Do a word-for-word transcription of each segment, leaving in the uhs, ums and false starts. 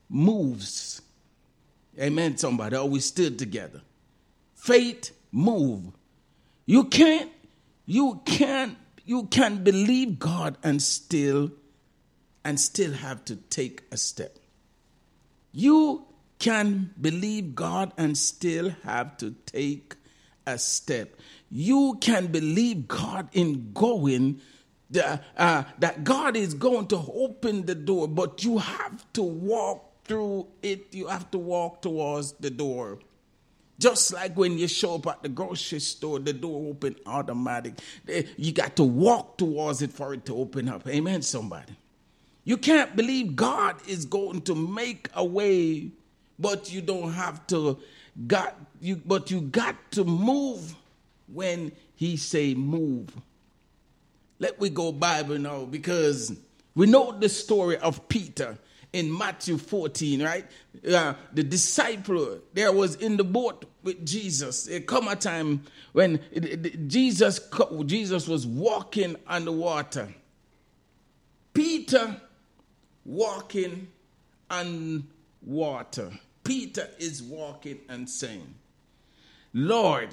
moves. Amen, somebody. Or we stood together. Faith move. You can't, you can't, you can't believe God and still, and still have to take a step. You can believe God and still have to take a step. You can believe God in going, the, uh, that God is going to open the door, but you have to walk through it. You have to walk towards the door. Just like when you show up at the grocery store, the door open automatic. You got to walk towards it for it to open up. Amen, somebody. You can't believe God is going to make a way, but you don't have to got you but you got to move when he say move. Let we go Bible now, because we know the story of Peter in Matthew fourteen, right? Uh, the disciple there was in the boat with Jesus. There come a time when it, it, Jesus Jesus was walking on the water. Peter walking on water. Peter is walking and saying, Lord,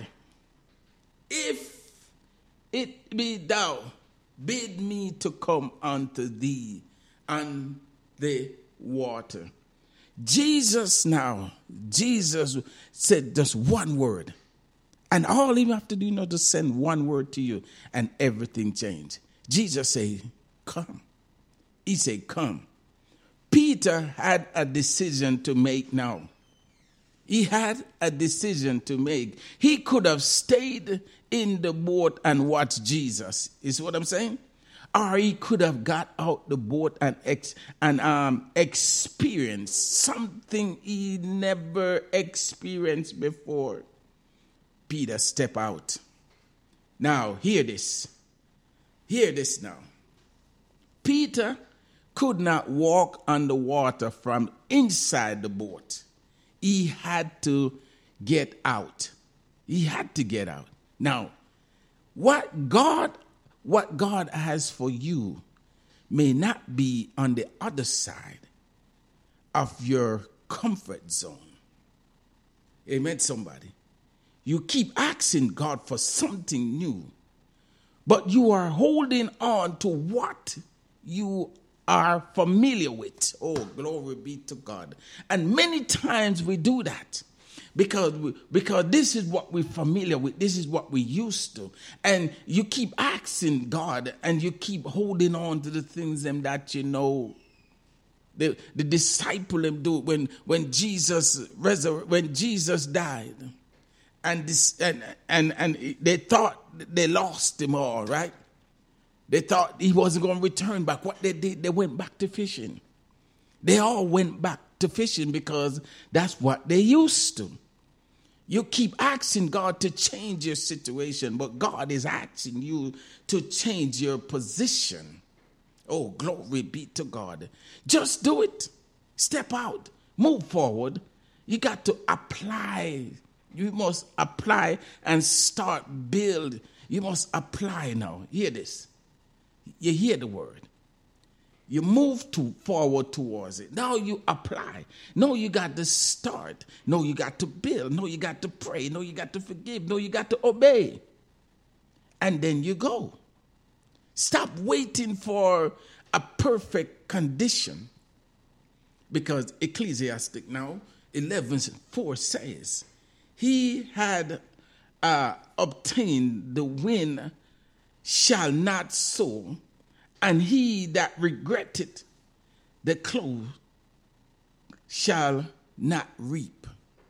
if it be thou, bid me to come unto thee on the water. Jesus now, Jesus said just one word. And all you have to do is to send one word to you and everything changed. Jesus said, come. He said, come. Peter had a decision to make now. He had a decision to make. He could have stayed in the boat and watched Jesus. Is what I'm saying? Or he could have got out the boat and ex- and um, experienced something he never experienced before. Peter, step out. Now, hear this. Hear this now. Peter could not walk on the water from inside the boat. He had to get out. He had to get out. Now, what God, what God has for you may not be on the other side of your comfort zone. Amen, somebody. You keep asking God for something new, but you are holding on to what you are familiar with. Oh, glory be to God. And many times we do that because we, because this is what we're familiar with. This is what we used to. And you keep asking God and you keep holding on to the things them that you know. The, the disciple them do when when Jesus resur- when Jesus died, and this and and and they thought they lost him all, right? They thought he wasn't going to return back. What they did, they went back to fishing. They all went back to fishing because that's what they used to. You keep asking God to change your situation, but God is asking you to change your position. Oh, glory be to God. Just do it. Step out. Move forward. You got to apply. You must apply and start build. You must apply now. Hear this. You hear the word. You move to forward towards it. Now you apply. No, you got to start. No, you got to build. No, you got to pray. No, you got to forgive. No, you got to obey. And then you go. Stop waiting for a perfect condition. Because Ecclesiastic now, eleven four says, he had uh, obtained the wind shall not sow, and he that regretteth the clothes shall not reap.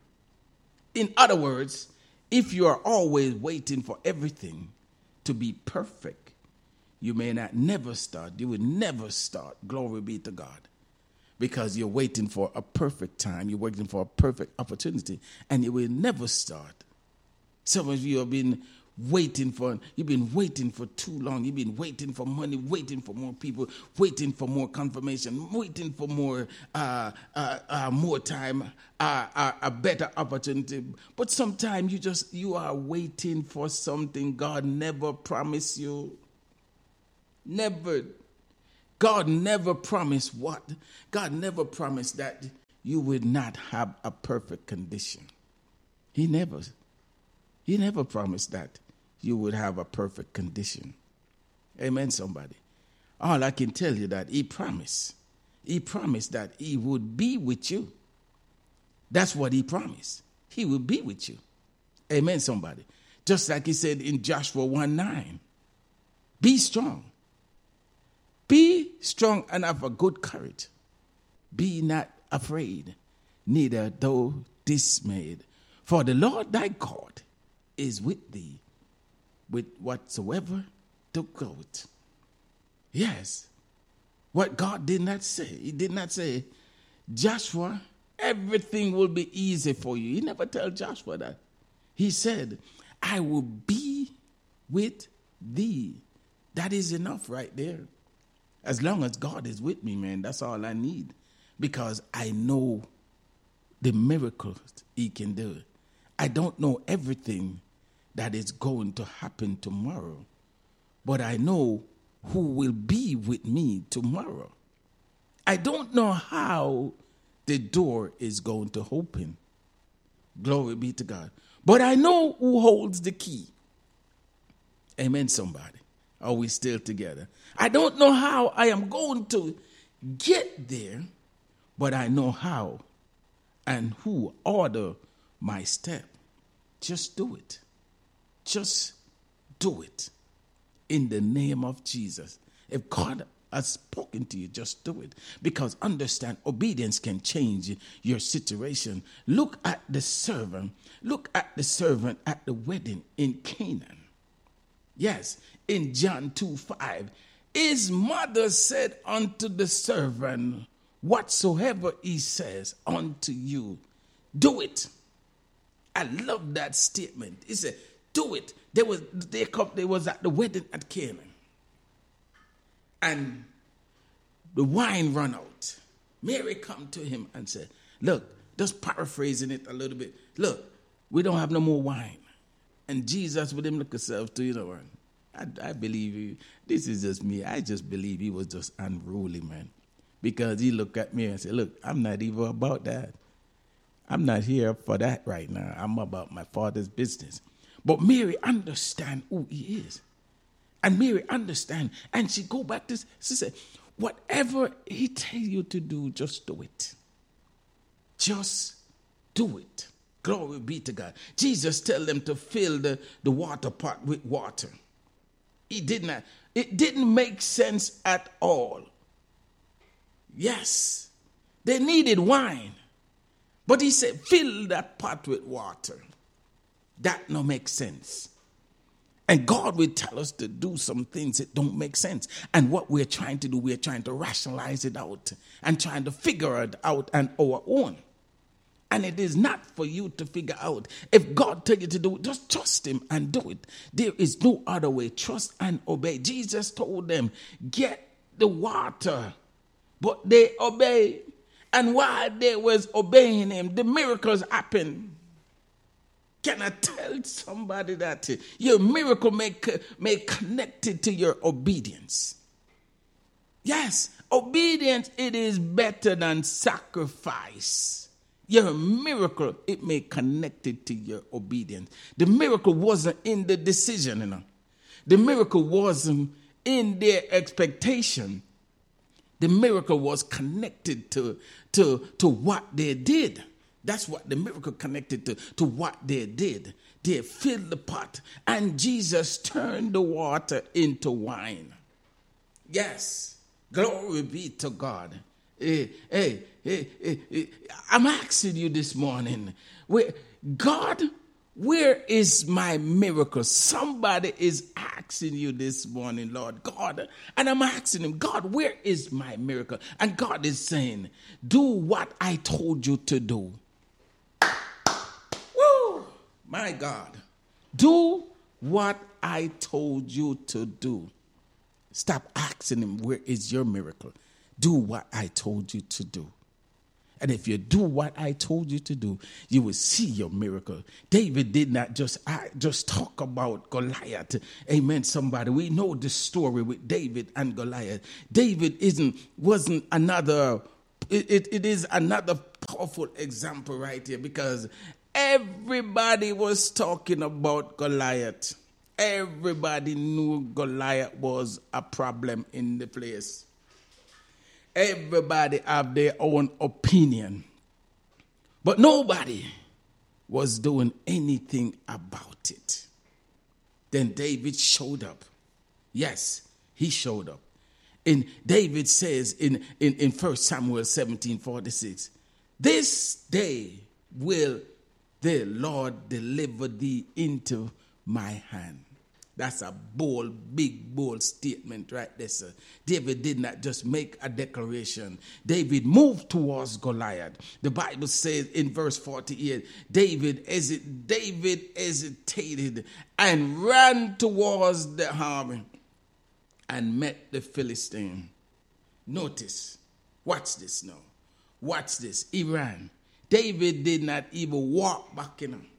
In other words, if you are always waiting for everything to be perfect, you may not never start. You will never start. Glory be to God. Because you're waiting for a perfect time. You're waiting for a perfect opportunity. And you will never start. Some of you have been waiting for, you've been waiting for too long. You've been waiting for money, waiting for more people, waiting for more confirmation, waiting for more uh, uh, uh, more time, uh, uh, a better opportunity. But sometimes you just, you are waiting for something God never promised you. Never. God never promised what? God never promised that you would not have a perfect condition. He never, he never promised that you would have a perfect condition. Amen, somebody. All I can tell you that he promised. He promised that he would be with you. That's what he promised. He will be with you. Amen, somebody. Just like he said in Joshua one nine. Be strong. Be strong and have a good courage. Be not afraid, neither thou dismayed. For the Lord thy God is with thee, with whatsoever thou goest. Yes. What God did not say. He did not say, Joshua, everything will be easy for you. He never tell Joshua that. He said, I will be with thee. That is enough right there. As long as God is with me, man, that's all I need. Because I know the miracles he can do. I don't know everything that is going to happen tomorrow. But I know who will be with me tomorrow. I don't know how the door is going to open. Glory be to God. But I know who holds the key. Amen, somebody. Are we still together? I don't know how I am going to get there, but I know how and who order my step. Just do it. Just do it. In the name of Jesus. If God has spoken to you, just do it. Because understand, obedience can change your situation. Look at the servant. Look at the servant at the wedding in Canaan. Yes, in John two five. His mother said unto the servant, whatsoever he says unto you, do it. I love that statement. He said, do it. They was they come, they was at the wedding at Canaan. And the wine ran out. Mary come to him and said, look, just paraphrasing it a little bit. Look, we don't have no more wine. And Jesus with him look himself to, you know, I, I believe he, this is just me. I just believe he was just unruly, man. Because he looked at me and said, look, I'm not even about that. I'm not here for that right now. I'm about my Father's business. But Mary understand who he is. And Mary understand. And she go back to, she said, whatever he tell you to do, just do it. Just do it. Glory be to God. Jesus tell them to fill the, the water pot with water. He did not. It didn't make sense at all. Yes, they needed wine. But he said, fill that pot with water. That no make sense. And God will tell us to do some things that don't make sense. And what we're trying to do, we're trying to rationalize it out and trying to figure it out on our own. And it is not for you to figure out. If God tells you to do it, just trust him and do it. There is no other way. Trust and obey. Jesus told them, get the water. But they obeyed. And while they was obeying him, the miracles happened. Can I tell somebody that your miracle may, may connected to your obedience? Yes, obedience, it is better than sacrifice. Your miracle, it may connected to your obedience. The miracle wasn't in the decision, you know. The miracle wasn't in their expectation. The miracle was connected to, to, to what they did. That's what the miracle connected to, to what they did. They filled the pot, and Jesus turned the water into wine. Yes, glory be to God. Hey, hey, hey, hey, hey. I'm asking you this morning, where, God, where is my miracle? Somebody is asking you this morning, Lord God. And I'm asking him, God, where is my miracle? And God is saying, do what I told you to do. Woo! My God. Do what I told you to do. Stop asking him, where is your miracle? Do what I told you to do. And if you do what I told you to do, you will see your miracle. David did not just, I just talk about Goliath. Amen, somebody. We know the story with David and Goliath. David isn't wasn't another, it, it, it is another powerful example right here, because everybody was talking about Goliath. Everybody knew Goliath was a problem in the place. Everybody have their own opinion. But nobody was doing anything about it. Then David showed up. Yes, he showed up. And David says in, in, in First Samuel seventeen forty-six, this day will the Lord deliver thee into my hand. That's a bold, big, bold statement right there, sir. David did not just make a declaration. David moved towards Goliath. The Bible says in verse forty-eight, David, hesit- David hesitated and ran towards the army and met the Philistine. Notice, watch this now. Watch this. He ran. David did not even walk back in him.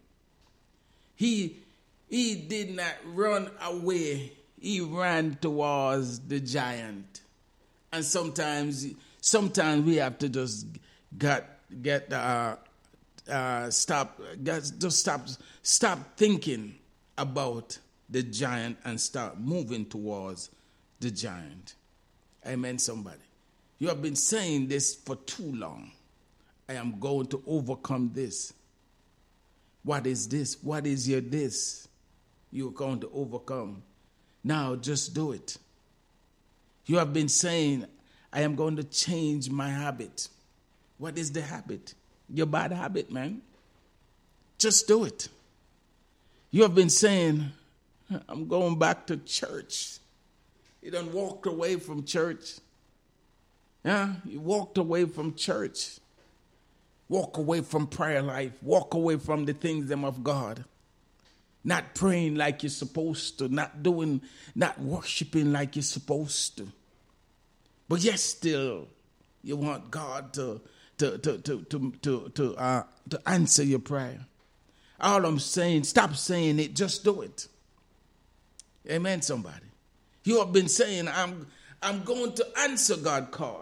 He He did not run away. He ran towards the giant. And sometimes, sometimes we have to just get get uh, uh, stop, get, just stop, stop thinking about the giant and start moving towards the giant. Amen. Somebody, you have been saying this for too long. I am going to overcome this. What is this? What is your this? You're going to overcome. Now just do it. You have been saying, I am going to change my habit. What is the habit? Your bad habit, man. Just do it. You have been saying, I'm going back to church. You done walked away from church. Yeah, you walked away from church. Walk away from prayer life. Walk away from the things them of God. Not praying like you're supposed to. Not doing, not worshiping like you're supposed to. But yet still, you want God to to to to to to to, uh, to answer your prayer. All I'm saying, stop saying it. Just do it. Amen. Somebody, you have been saying, I'm I'm going to answer God's call.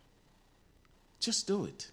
Just do it.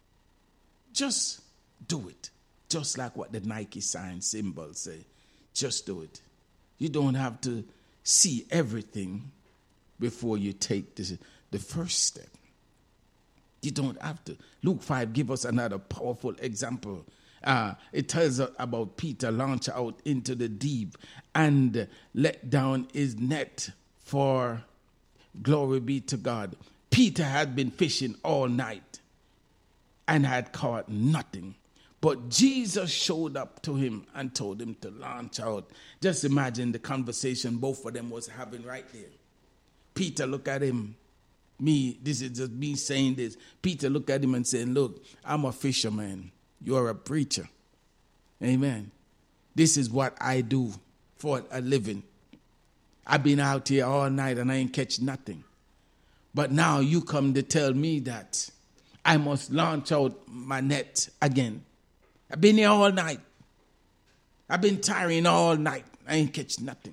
Just do it. Just like what the Nike sign symbol say. Just do it. You don't have to see everything before you take this, the first step. You don't have to. Luke five gives us another powerful example. Uh, it tells us about Peter launch out into the deep and let down his net for glory be to God. Peter had been fishing all night and had caught nothing. But Jesus showed up to him and told him to launch out. Just imagine the conversation both of them was having right there. Peter looked at him. Me, this is just me saying this. Peter looked at him and said, look, I'm a fisherman. You're a preacher. Amen. This is what I do for a living. I've been out here all night and I ain't catch nothing. But now you come to tell me that I must launch out my net again. I've been here all night. I've been tiring all night. I ain't catch nothing.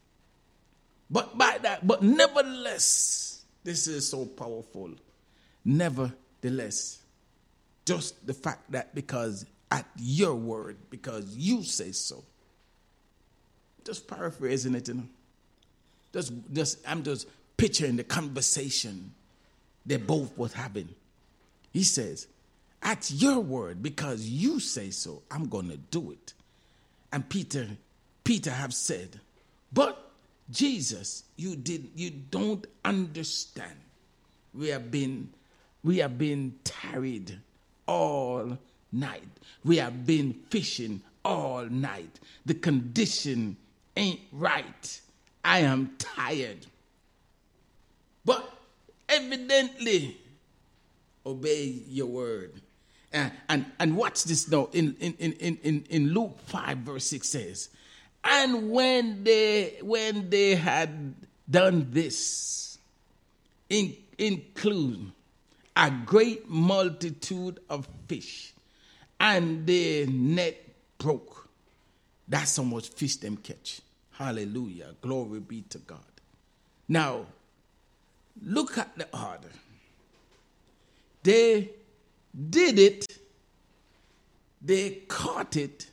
But by that, but nevertheless, this is so powerful. Nevertheless, just the fact that because at your word, because you say so. Just paraphrasing it, you know. Just, just, I'm just picturing the conversation they both was having. He says, at your word, because you say so, I'm going to do it. And Peter, Peter have said, but Jesus, you did, you don't understand. We have been, we have been tarried all night. We have been fishing all night. The condition ain't right. I am tired. But evidently, obey your word. Uh, and, and watch this now. In, in, in, in, in Luke five, verse six says, and when they when they had done this, in, include a great multitude of fish, and the net broke. That's how much fish them catch. Hallelujah. Glory be to God. Now, look at the order. They did it, they caught it,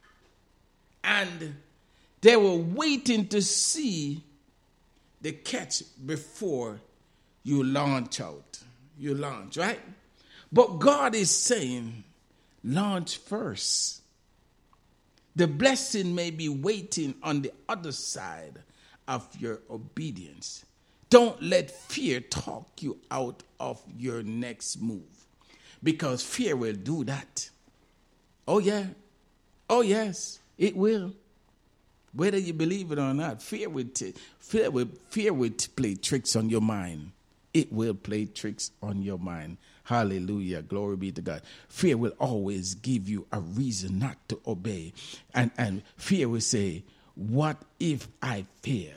and they were waiting to see the catch before you launch out. You launch, right? But God is saying, launch first. The blessing may be waiting on the other side of your obedience. Don't let fear talk you out of your next move, because fear will do that. Oh, yeah. Oh, yes, it will. Whether you believe it or not, fear will, t- fear will, fear will t- play tricks on your mind. It will play tricks on your mind. Hallelujah. Glory be to God. Fear will always give you a reason not to obey. And, and fear will say, what if I fail?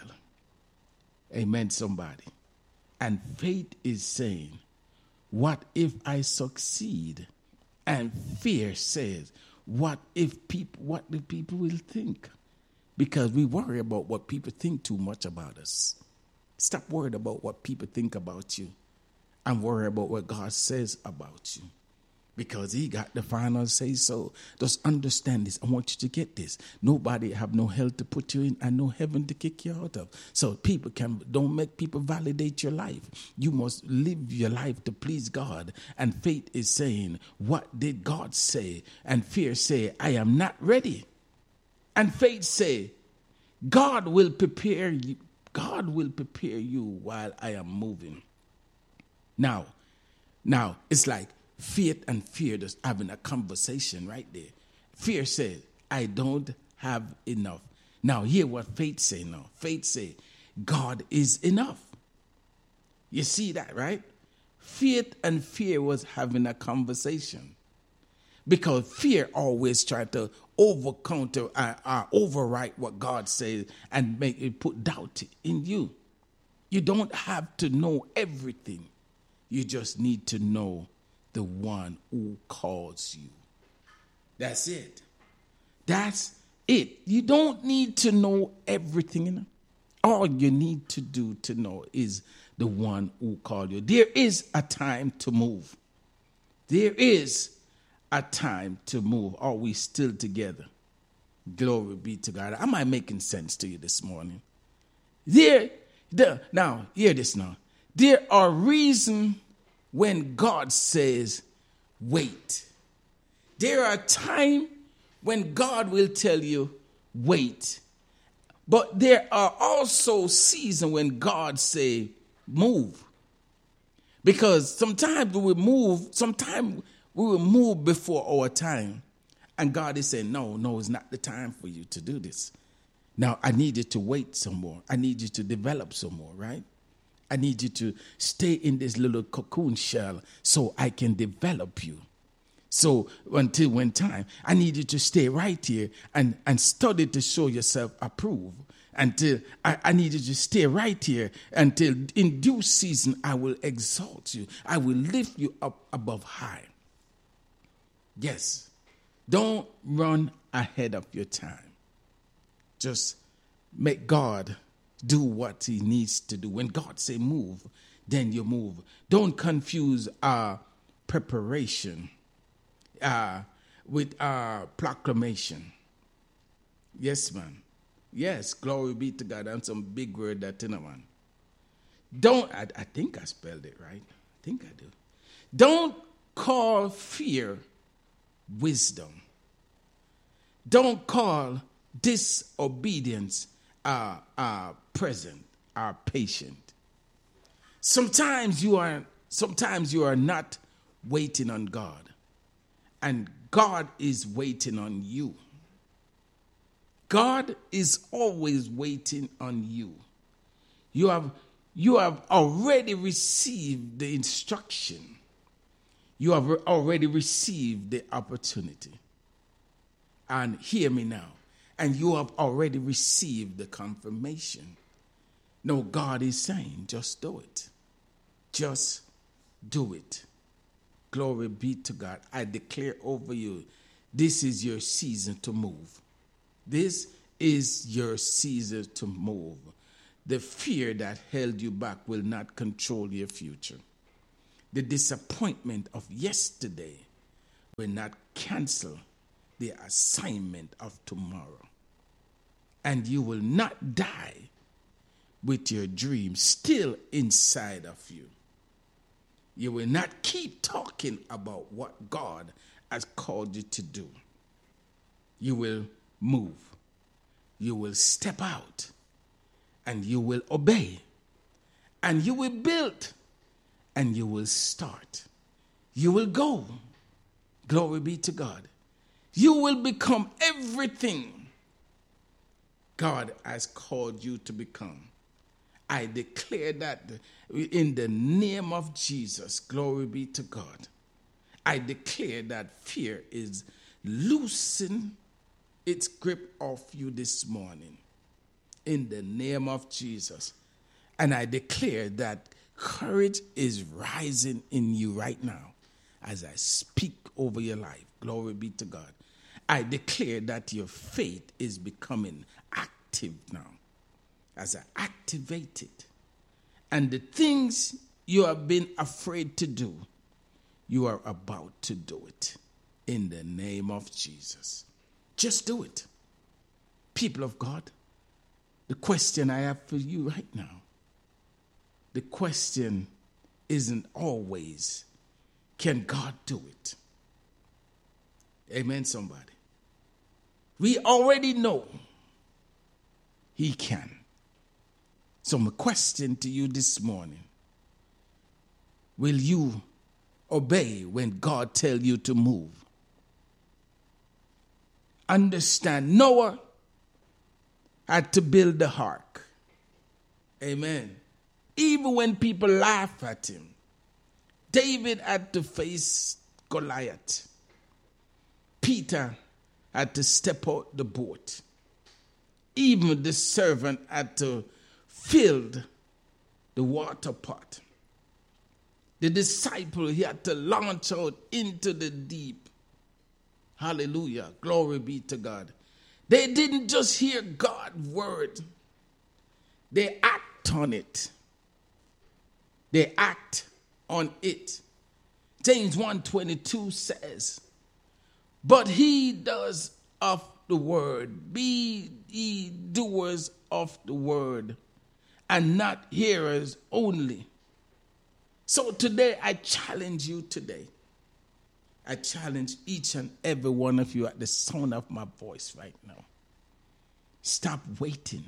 Amen, somebody. And faith is saying, what if I succeed? And fear says, what if people, what do people will think? Because we worry about what people think too much about us. Stop worrying about what people think about you, and worry about what God says about you, because he got the final say so. Just understand this. I want you to get this. Nobody have no hell to put you in and no heaven to kick you out of. So people can, don't make people validate your life. You must live your life to please God. And faith is saying, what did God say? And fear say, I am not ready. And faith say, God will prepare you. God will prepare you while I am moving. Now, now it's like faith and fear just having a conversation right there. Fear says, I don't have enough. Now, hear what faith say now. Faith say, God is enough. You see that, right? Faith and fear was having a conversation. Because fear always tries to over counter, uh, uh, overwrite what God says and make it put doubt in you. You don't have to know everything. You just need to know the one who calls you. That's it. That's it. You don't need to know everything. You know? All you need to do to know is the one who called you. There is a time to move. There is a time to move. Are we still together? Glory be to God. Am I making sense to you this morning? There, there now, hear this now. There are reasons when God says, wait. There are times when God will tell you, wait. But there are also seasons when God say, move. Because sometimes we will move, sometimes we will move before our time. And God is saying, no, no, it's not the time for you to do this. Now, I need you to wait some more. I need you to develop some more, right? I need you to stay in this little cocoon shell so I can develop you. So until when time, I need you to stay right here and, and study to show yourself approved. Until I, I need you to stay right here until in due season I will exalt you. I will lift you up above high. Yes. Don't run ahead of your time. Just make God do what he needs to do. When God say move, then you move. Don't confuse uh, preparation uh, with uh, proclamation. Yes, man. Yes, glory be to God. And some big word that in a man. Don't, I, I think I spelled it right. I think I do. Don't call fear wisdom. Don't call disobedience uh, uh, present, uh, patient. Sometimes you are, sometimes you are not waiting on God, and God is waiting on you. God is always waiting on you. You have, you have already received the instruction. You have already received the opportunity. And hear me now. And you have already received the confirmation. No, God is saying, just do it. Just do it. Glory be to God. I declare over you, this is your season to move. This is your season to move. The fear that held you back will not control your future. The disappointment of yesterday will not cancel the assignment of tomorrow. And you will not die with your dream still inside of you. You will not keep talking about what God has called you to do. You will move. You will step out. And you will obey. And you will build. And you will start. You will go. Glory be to God. You will become everything God has called you to become. I declare that in the name of Jesus. Glory be to God. I declare that fear is loosened its grip off you this morning. In the name of Jesus. And I declare that courage is rising in you right now as I speak over your life. Glory be to God. I declare that your faith is becoming active now as I activate it. And the things you have been afraid to do, you are about to do it in the name of Jesus. Just do it. People of God, the question I have for you right now, the question isn't always, can God do it? Amen, somebody. We already know He can. So my question to you this morning, will you obey when God tells you to move? Understand, Noah had to build the ark. Amen. Even when people laugh at him. David had to face Goliath. Peter had to step out the boat. Even the servant had to fill the water pot. The disciple, he had to launch out into the deep. Hallelujah. Glory be to God. They didn't just hear God's word. They act on it. They act on it. James one twenty-two says, but he does of the word, be ye doers of the word, and not hearers only. So today I challenge you today. I challenge each and every one of you at the sound of my voice right now. Stop waiting.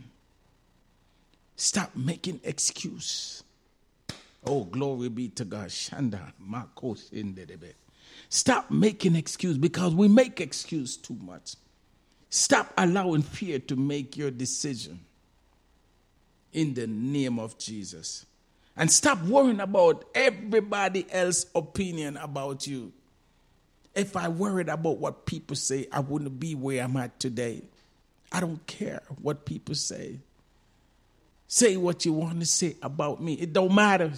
Stop making excuse. Oh, glory be to God. Shanda, Marcos in the debate. Stop making excuse because we make excuse too much. Stop allowing fear to make your decision in the name of Jesus. And stop worrying about everybody else's opinion about you. If I worried about what people say, I wouldn't be where I'm at today. I don't care what people say. Say what you want to say about me. It don't matter.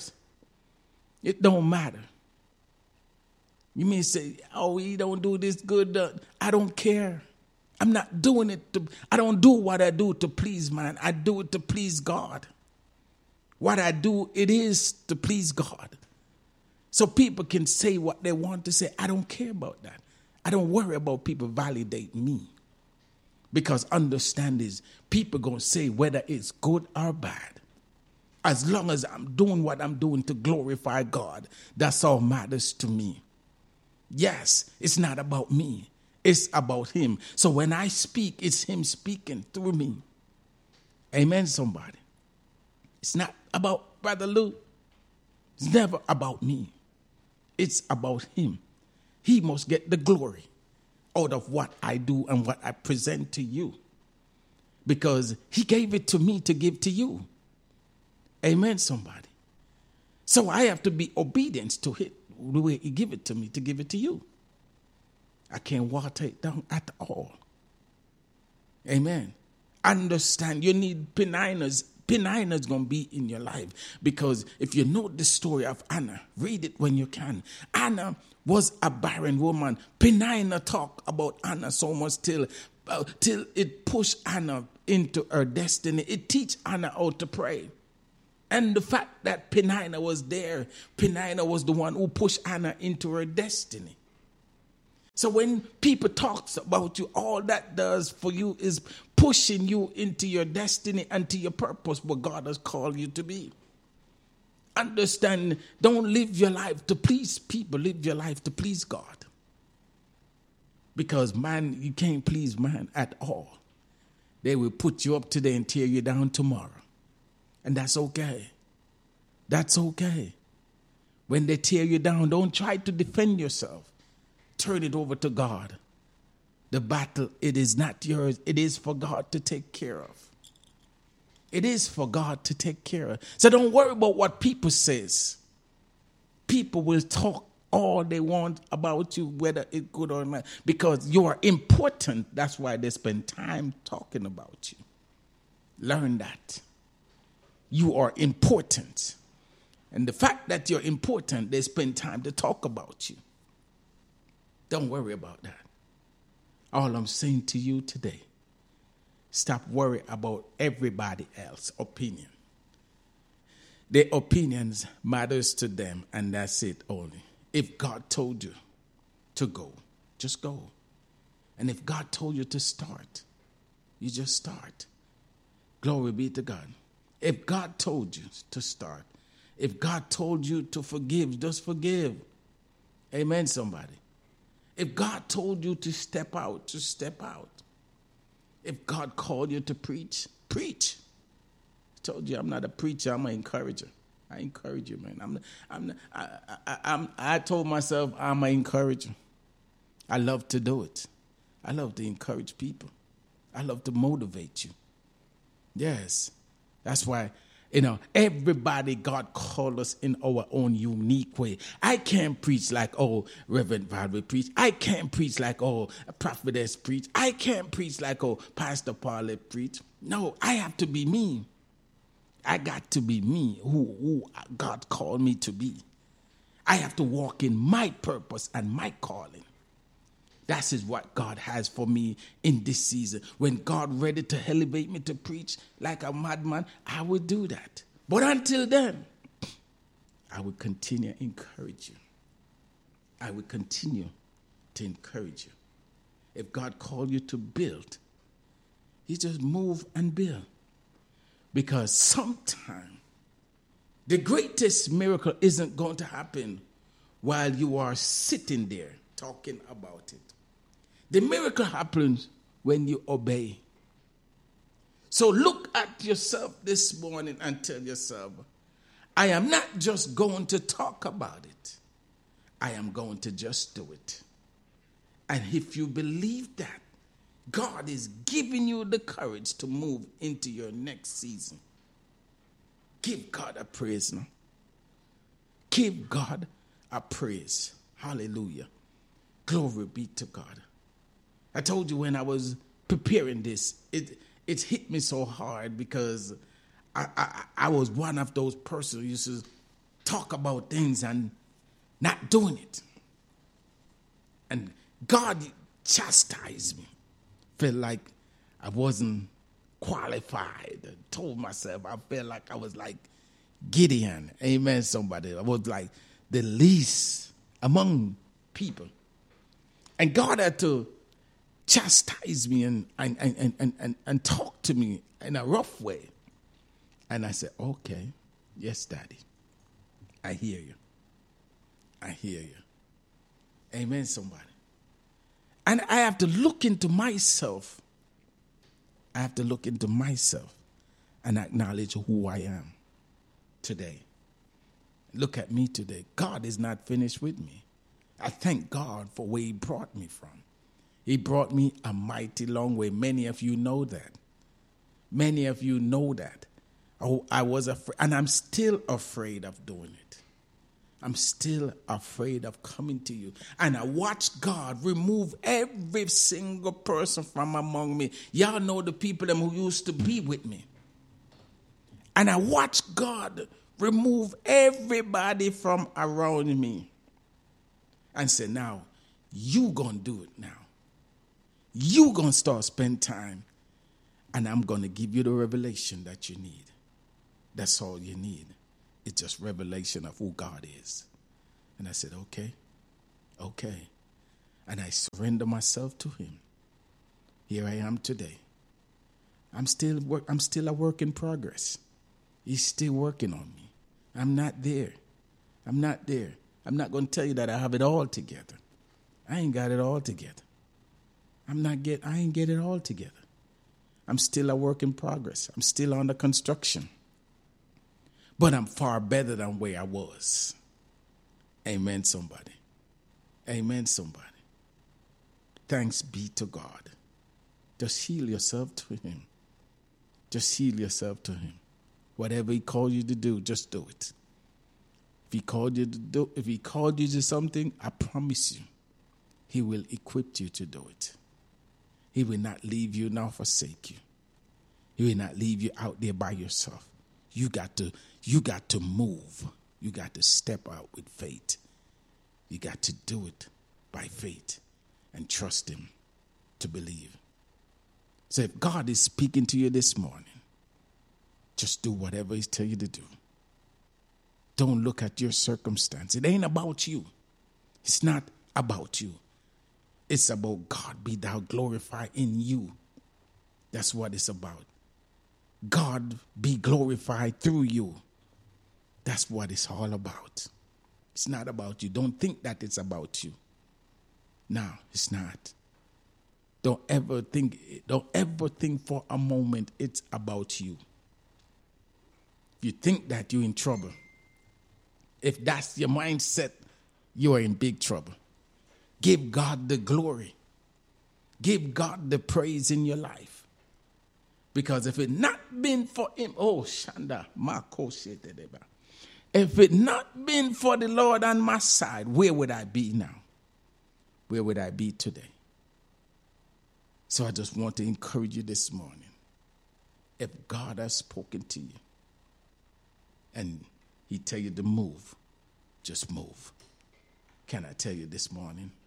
It don't matter. You may say, oh, he don't do this good. Uh, I don't care. I'm not doing it to, I don't do what I do to please man. I do it to please God. What I do, it is to please God. So people can say what they want to say. I don't care about that. I don't worry about people validate me. Because understand is, people going to say whether it's good or bad. As long as I'm doing what I'm doing to glorify God, that's all matters to me. Yes, it's not about me. It's about Him. So when I speak, it's Him speaking through me. Amen, somebody. It's not about Brother Lou. It's never about me. It's about Him. He must get the glory out of what I do and what I present to you. Because He gave it to me to give to you. Amen, somebody. So I have to be obedient to it, the way He give it to me, to give it to you. I can't water it down at all. Amen. Understand, you need Peninnah's. Peninnah's going to be in your life. Because if you know the story of Anna, read it when you can. Anna was a barren woman. Peninnah talked about Anna so much till, uh, till it pushed Anna into her destiny. It teach Anna how to pray. And the fact that Peninnah was there, Peninnah was the one who pushed Anna into her destiny. So when people talk about you, all that does for you is pushing you into your destiny and to your purpose, what God has called you to be. Understand, don't live your life to please people, live your life to please God. Because man, you can't please man at all. They will put you up today and tear you down tomorrow. And that's okay. That's okay. When they tear you down, don't try to defend yourself. Turn it over to God. The battle, it is not yours. It is for God to take care of. It is for God to take care of. So don't worry about what people says. People will talk all they want about you, whether it's good or not, because you are important. That's why they spend time talking about you. Learn that. You are important. And the fact that you're important, they spend time to talk about you. Don't worry about that. All I'm saying to you today, stop worrying about everybody else's opinion. Their opinions matters to them, and that's it only. If God told you to go, just go. And if God told you to start, you just start. Glory be to God. If God told you to start, if God told you to forgive, just forgive. Amen, somebody. If God told you to step out, just step out. If God called you to preach, preach. I told you I'm not a preacher, I'm an encourager. I encourage you, man. I'm, I'm, I, I, I'm, I told myself I'm an encourager. I love to do it. I love to encourage people. I love to motivate you. Yes. That's why, you know, everybody God called us in our own unique way. I can't preach like, oh, Reverend Valerie preach. I can't preach like, oh, a prophetess preach. I can't preach like, oh, Pastor Paulette preach. No, I have to be me. I got to be me, who, who God called me to be. I have to walk in my purpose and my calling. That is what God has for me in this season. When God ready to elevate me to preach like a madman, I will do that. But until then, I will continue to encourage you. I will continue to encourage you. If God called you to build, He just move and build. Because sometimes the greatest miracle isn't going to happen while you are sitting there talking about it. The miracle happens when you obey. So look at yourself this morning and tell yourself, I am not just going to talk about it. I am going to just do it. And if you believe that, God is giving you the courage to move into your next season. Give God a praise now. Give God a praise. Hallelujah. Glory be to God. I told you when I was preparing this, it it hit me so hard because I, I, I was one of those persons who used to talk about things and not doing it. And God chastised me. Felt like I wasn't qualified. I told myself I felt like I was like Gideon. Amen, somebody. I was like the least among people. And God had to chastise me and, and, and, and, and, and talk to me in a rough way. And I said, okay, yes, Daddy. I hear you. I hear you. Amen, somebody. And I have to look into myself. I have to look into myself and acknowledge who I am today. Look at me today. God is not finished with me. I thank God for where He brought me from. He brought me a mighty long way. Many of you know that. Many of you know that. Oh, I was afraid, and I'm still afraid of doing it. I'm still afraid of coming to you. And I watched God remove every single person from among me. Y'all know the people them who used to be with me. And I watched God remove everybody from around me. And say, now, you gonna do it now. You gonna start spend time. And I'm gonna give you the revelation that you need. That's all you need. It's just revelation of who God is. And I said, okay, okay. And I surrender myself to him. Here I am today. I'm still work, I'm still a work in progress. He's still working on me. I'm not there. I'm not there. I'm not going to tell you that I have it all together. I ain't got it all together. I'm not get I ain't get it all together. I'm still a work in progress. I'm still under construction. But I'm far better than where I was. Amen, somebody. Amen, somebody. Thanks be to God. Just heal yourself to him. Just heal yourself to him. Whatever he called you to do, just do it. If he called you to do, if he called you to something, I promise you, he will equip you to do it. He will not leave you nor forsake you. He will not leave you out there by yourself. You got to, you got to move. You got to step out with faith. You got to do it by faith and trust him to believe. So if God is speaking to you this morning, just do whatever he tells you to do. Don't look at your circumstance. It ain't about you. It's not about you. It's about God be thou glorified in you. That's what it's about. God be glorified through you. That's what it's all about. It's not about you. Don't think that it's about you. No, it's not. Don't ever think, don't ever think for a moment it's about you. If you think that you're in trouble, if that's your mindset, you're in big trouble. Give God the glory. Give God the praise in your life. Because if it not been for him, oh, Shanda, Marco, if it not been for the Lord on my side, where would I be now? Where would I be today? So I just want to encourage you this morning. If God has spoken to you and he tell you to move, just move. Can I tell you this morning?